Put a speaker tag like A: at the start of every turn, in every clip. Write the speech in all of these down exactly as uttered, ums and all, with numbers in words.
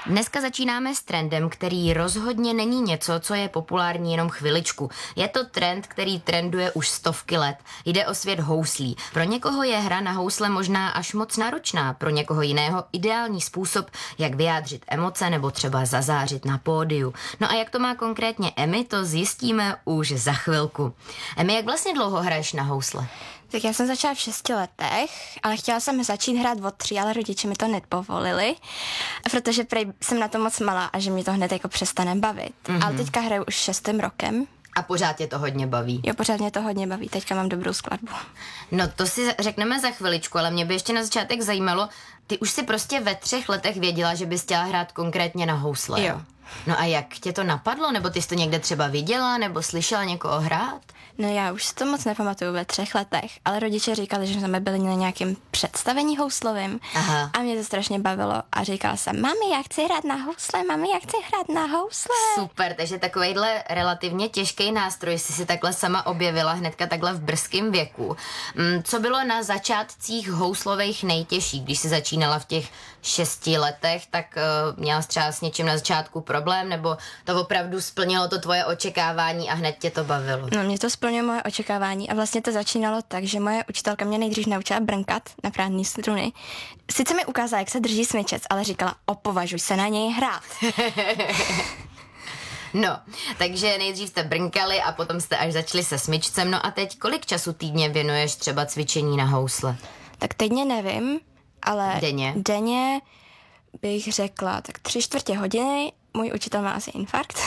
A: Dneska začínáme s trendem, který rozhodně není něco, co je populární jenom chviličku. Je to trend, který trenduje už stovky let. Jde o svět houslí. Pro někoho je hra na housle možná až moc náročná, pro někoho jiného ideální způsob, jak vyjádřit emoce nebo třeba zazářit na pódiu. No a jak to má konkrétně Emi, to zjistíme už za chvilku. Emi, jak vlastně dlouho hraješ na housle?
B: Tak já jsem začala v šesti letech, ale chtěla jsem začít hrát od tří, ale rodiče mi to nepovolili, protože prej jsem na to moc malá a že mě to hned jako přestane bavit. Mm-hmm. Ale teďka hraju už šestým rokem.
A: A pořád tě to hodně baví?
B: Jo, pořád mě to hodně baví, teďka mám dobrou skladbu.
A: No to si řekneme za chviličku, ale mě by ještě na začátek zajímalo, ty už si prostě ve třech letech věděla, že bys chtěla hrát konkrétně na housle.
B: Jo.
A: No a jak tě to napadlo? Nebo ty jsi to někde třeba viděla, nebo slyšela někoho hrát?
B: No já už si to moc nepamatuju ve třech letech, ale rodiče říkali, že jsme byli na nějakém představení houslovým. Aha. A mě to strašně bavilo a říkala jsem, mami, já chci hrát na housle, mami, já chci hrát na housle.
A: Super, takže takovejhle relativně těžký nástroj jsi si takhle sama objevila hnedka takhle v brzkém věku. Co bylo na začátcích houslových nejtěžší, když jsi začínala v těch šesti letech, tak uh, měla jsi třeba s něčím na začátku problém, nebo to opravdu splnilo to tvoje očekávání a hned tě to bavilo?
B: No, mě to splnilo moje očekávání a vlastně to začínalo tak, že moje učitelka mě nejdřív naučila brnkat na prázdné struny. Sice mi ukázala, jak se drží smyčec, ale říkala, opovažuj se na něj hrát.
A: No, takže nejdřív jste brnkali a potom jste až začali se smyčcem. No a teď kolik času týdně věnuješ třeba cvičení na housle?
B: Tak týdně nevím, ale
A: denně,
B: denně bych řekla tak tři čtvrtě hodiny. Můj učitel má asi infarkt.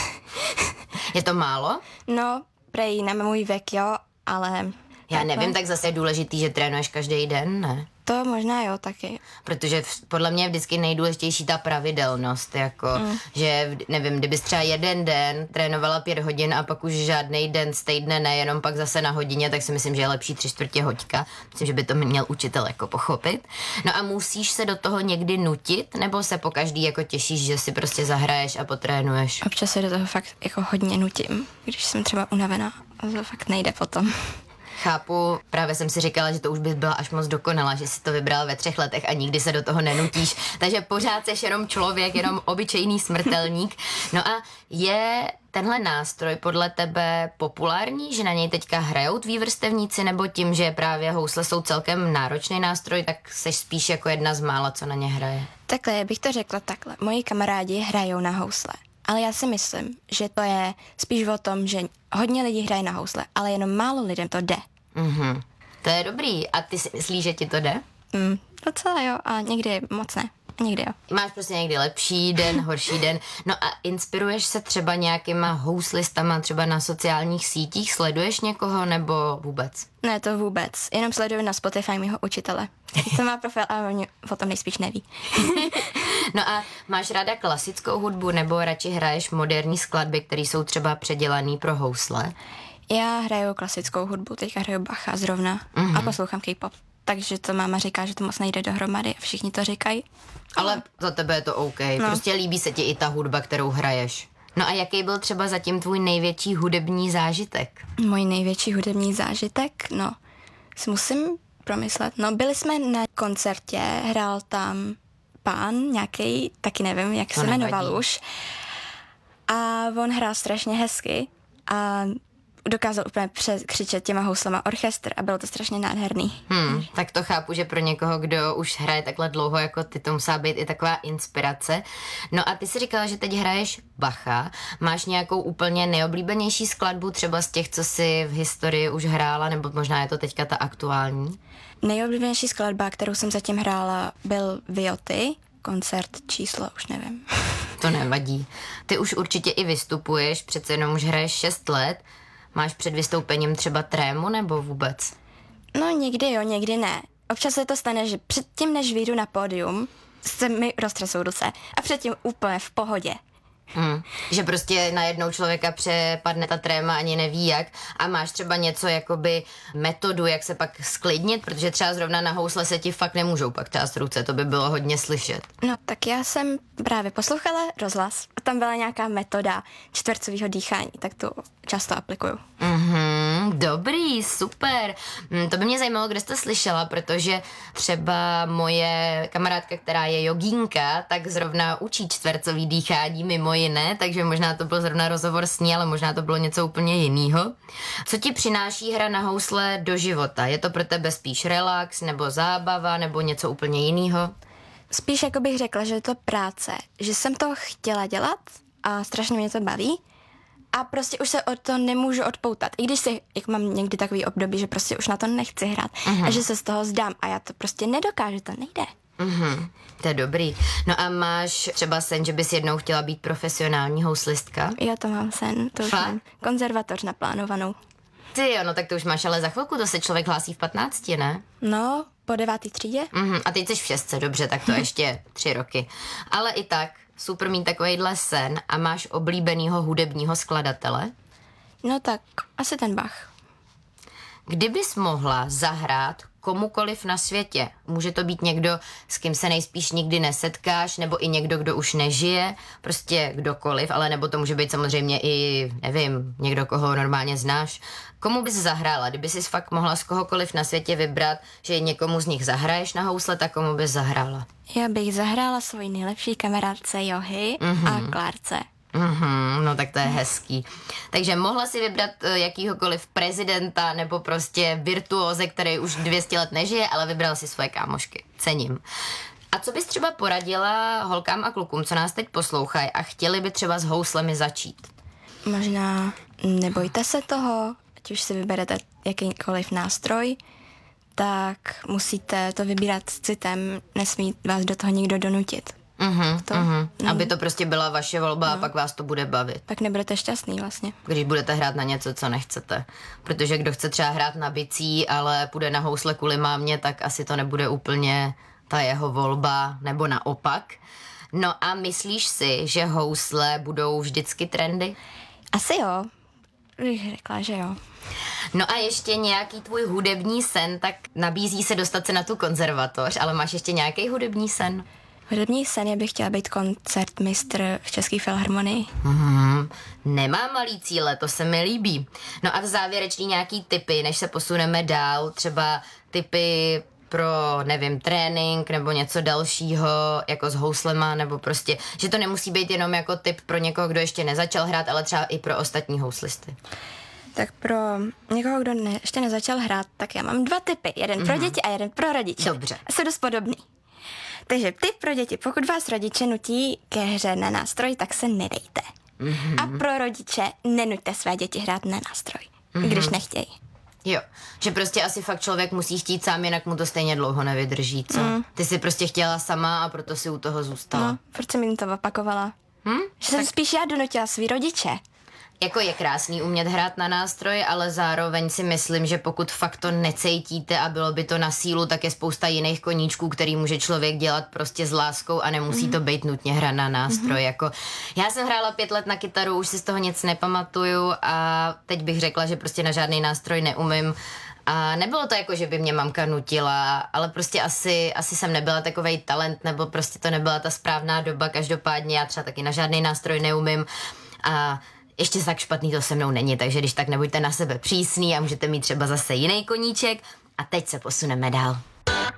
A: Je to málo?
B: No, prej na můj věk, jo, ale...
A: Já nevím, tak zase je důležitý, že trénuješ každý den, ne?
B: To možná jo, taky.
A: Protože v, podle mě je vždycky nejdůležitější ta pravidelnost, jako, mm. že, nevím, kdybys třeba jeden den trénovala pět hodin a pak už žádný den z týdne ne, jenom pak zase na hodině, tak si myslím, že je lepší tři čtvrtě hoďka. Myslím, že by to měl učitel jako pochopit. No a musíš se do toho někdy nutit, nebo se po každý jako těšíš, že si prostě zahraješ a potrénuješ?
B: Občas se do toho fakt jako hodně nutím, když jsem třeba unavená a to fakt nejde potom.
A: Chápu, právě jsem si říkala, že to už bys byla až moc dokonalá, že si to vybrala ve třech letech a nikdy se do toho nenutíš, takže pořád seš jenom člověk, jenom obyčejný smrtelník. No a je tenhle nástroj podle tebe populární, že na něj teďka hrajou tví vrstevníci, nebo tím, že právě housle jsou celkem náročný nástroj, tak seš spíš jako jedna z mála, co na ně hraje?
B: Takhle, bych to řekla takhle. Moji kamarádi hrajou na housle. Ale já si myslím, že to je spíš o tom, že hodně lidí hraje na housle, ale jenom málo lidem to jde.
A: Mhm. To je dobrý. A ty si myslíš, že ti to jde?
B: Mm, docela jo, a někdy moc ne. Někdy jo.
A: Máš prostě někdy lepší den, horší den. No a inspiruješ se třeba nějakýma houslistama třeba na sociálních sítích? Sleduješ někoho nebo vůbec?
B: Ne, to vůbec. Jenom sleduju na Spotify mýho učitele. To má profil a oni o tom nejspíš neví.
A: No a máš ráda klasickou hudbu nebo radši hraješ moderní skladby, které jsou třeba předělaný pro housle?
B: Já hraju klasickou hudbu, teďka hraju Bacha zrovna mm-hmm. a poslouchám K-pop. Takže to máma říká, že to moc nejde dohromady a všichni to říkají.
A: Ale za tebe je to OK. No. Prostě líbí se ti i ta hudba, kterou hraješ. No a jaký byl třeba zatím tvůj největší hudební zážitek?
B: Můj největší hudební zážitek? No, si musím promyslet. No, byli jsme na koncertě, hrál tam pán nějaký, taky nevím, jak to se jmenoval už. A on hrál strašně hezky a dokázal úplně překřičet těma houslama orchestr a bylo to strašně nádherný.
A: Hmm, tak to chápu, že pro někoho, kdo už hraje takhle dlouho jako ty, to musela být i taková inspirace. No a ty si říkala, že teď hraješ Bacha. Máš nějakou úplně nejoblíbenější skladbu třeba z těch, co jsi v historii už hrála, nebo možná je to teďka ta aktuální?
B: Nejoblíbenější skladba, kterou jsem zatím hrála, byl Vioty, koncert číslo, už nevím.
A: To nevadí. Ty už určitě i vystupuješ, přece jenom už hraješ šest let. Máš před vystoupením třeba trému nebo vůbec?
B: No někdy jo, někdy ne. Občas se to stane, že předtím, než vyjdu na pódium, se mi roztřesou ruce a předtím úplně v pohodě.
A: Hmm. Že prostě najednou člověka přepadne ta tréma, ani neví jak, a máš třeba něco jakoby metodu, jak se pak sklidnit, protože třeba zrovna na housle se ti fakt nemůžou pak třást ruce, to by bylo hodně slyšet.
B: No tak já jsem právě poslouchala rozhlas a tam byla nějaká metoda čtvercového dýchání, tak to často aplikuju.
A: Mhm. Mm, dobrý, super. Mm, to by mě zajímalo, kde jsi to slyšela, protože třeba moje kamarádka, která je jogínka, tak zrovna učí čtvercový dýchání mimo jiné, takže možná to byl zrovna rozhovor s ní, ale možná to bylo něco úplně jiného. Co ti přináší hra na housle do života? Je to pro tebe spíš relax, nebo zábava, nebo něco úplně jiného?
B: Spíš jako bych řekla, že je to práce, že jsem to chtěla dělat a strašně mě to baví a prostě už se od toho nemůžu odpoutat. I když si, jak mám někdy takový období, že prostě už na to nechci hrát uh-huh. a že se z toho zdám a já to prostě nedokážu, to nejde.
A: Mhm, to je dobrý. No a máš třeba sen, že bys jednou chtěla být profesionální houslistka?
B: Já to mám sen, to už
A: Fakt?
B: mám konzervatoř naplánovanou.
A: Ty jo, no tak to už máš ale za chvilku, to se člověk hlásí v patnácti, ne?
B: No, po devátý třídě.
A: Mhm, a teď jsi v šestce, dobře, tak to ještě tři roky. Ale i tak, super mít takovejhle sen a máš oblíbenýho hudebního skladatele?
B: No tak, asi ten Bach.
A: Kdybys mohla zahrát komukoliv na světě, může to být někdo, s kým se nejspíš nikdy nesetkáš, nebo i někdo, kdo už nežije, prostě kdokoliv, ale nebo to může být samozřejmě i, nevím, někdo, koho normálně znáš. Komu bys zahrála? Kdyby jsi fakt mohla z kohokoliv na světě vybrat, že někomu z nich zahraješ na housle, tak komu bys zahrála?
B: Já bych zahrála svoji nejlepší kamarádce Johy mm-hmm. a Klárce.
A: Mm-hmm, no tak to je hezký. Takže mohla si vybrat uh, jakýhokoliv prezidenta nebo prostě virtuóze, který už dvě stě let nežije, ale vybral si svoje kámošky. Cením. A co bys třeba poradila holkám a klukům, co nás teď poslouchají a chtěli by třeba s houslemi začít?
B: Možná nebojte se toho, ať už si vyberete jakýkoliv nástroj, tak musíte to vybírat s citem, nesmí vás do toho nikdo donutit.
A: Uh-huh,
B: to,
A: uh-huh.
B: no.
A: Aby to prostě byla vaše volba no. a pak vás to bude bavit.
B: Pak nebudete šťastný vlastně.
A: Když budete hrát na něco, co nechcete. Protože kdo chce třeba hrát na bicí, ale půjde na housle kvůli mámě, tak asi to nebude úplně ta jeho volba, nebo naopak. No a myslíš si, že housle budou vždycky trendy?
B: Asi jo. Bych řekla, že jo.
A: No a ještě nějaký tvůj hudební sen, tak nabízí se dostat se na tu konzervatoř, ale máš ještě nějaký hudební sen?
B: Hudební sen, já bych chtěla být koncertmistr v České filharmonii.
A: Mm, nemá malý cíle, to se mi líbí. No a v závěrečný nějaký tipy, než se posuneme dál, třeba tipy pro, nevím, trénink nebo něco dalšího, jako s houslema, nebo prostě, že to nemusí být jenom jako tip pro někoho, kdo ještě nezačal hrát, ale třeba i pro ostatní houslisty.
B: Tak pro někoho, kdo ne, ještě nezačal hrát, tak já mám dva tipy. Jeden mm-hmm. pro děti a jeden pro rodiče.
A: Dobře.
B: A jsou dost podobný. Takže tip pro děti, pokud vás rodiče nutí ke hře na nástroj, tak se nedejte. Mm-hmm. A pro rodiče nenuťte své děti hrát na nástroj, mm-hmm. když nechtějí.
A: Jo, že prostě asi fakt člověk musí chtít sám, jinak mu to stejně dlouho nevydrží, co? Mm. Ty jsi prostě chtěla sama a proto si u toho zůstala.
B: No, proč jsem jim to opakovala? Hm? Že jsem tak... spíš já donutila svý rodiče.
A: Jako je krásný umět hrát na nástroj, ale zároveň si myslím, že pokud fakt to necítíte a bylo by to na sílu, tak je spousta jiných koníčků, který může člověk dělat prostě s láskou a nemusí mm. to být nutně hra na nástroj. Mm. Jako, já jsem hrála pět let na kytaru, už si z toho nic nepamatuju a teď bych řekla, že prostě na žádný nástroj neumím. A nebylo to jako, že by mě mamka nutila, ale prostě asi, asi jsem nebyla takovej talent, nebo prostě to nebyla ta správná doba. Každopádně já třeba taky na žádný nástroj neumím a ještě tak špatný to se mnou není, takže když tak nebuďte na sebe přísný a můžete mít třeba zase jiný koníček. A teď se posuneme dál.